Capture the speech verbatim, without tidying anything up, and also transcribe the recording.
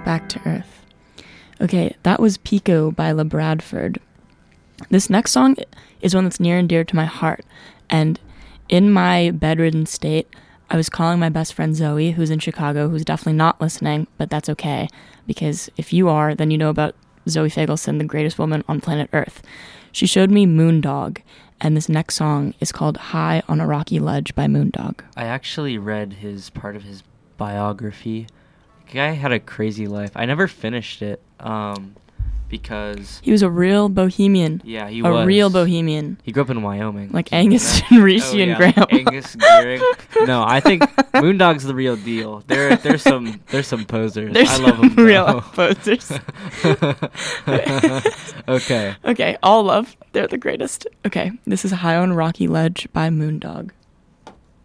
back to earth. Okay, that was Pico by La Bradford. This next song is one that's near and dear to my heart, and in my bedridden state, I was calling my best friend Zoe, who's in Chicago, who's definitely not listening, but that's okay, because if you are, then you know about Zoe Fagelson, the greatest woman on planet Earth. She showed me Moondog, and this next song is called High on a Rocky Ledge by Moondog. I actually read his part of his biography. The guy had a crazy life. I never finished it um, because... He was a real bohemian. Yeah, he a was. A real bohemian. He grew up in Wyoming. Like Angus and Rishi oh, and yeah. Graham. Angus Gearing. No, I think Moondog's the real deal. There, there's some, there's some posers. There's I love some them. real though. posers. Okay. Okay, all love. They're the greatest. Okay, this is High on a Rocky Ledge by Moondog.